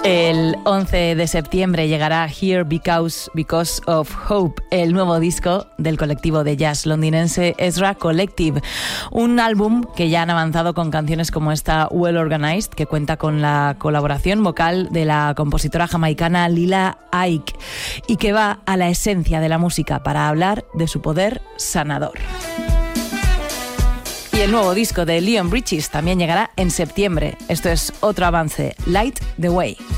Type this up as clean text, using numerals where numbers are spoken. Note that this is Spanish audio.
El 11 de septiembre llegará Here Because of Hope, el nuevo disco del colectivo de jazz londinense Ezra Collective. Un álbum que ya han avanzado con canciones como esta Well Organized, que cuenta con la colaboración vocal de la compositora jamaicana Lila Ike y que va a la esencia de la música para hablar de su poder sanador. Y el nuevo disco de Leon Bridges también llegará en septiembre. Esto es otro avance, Light the Way.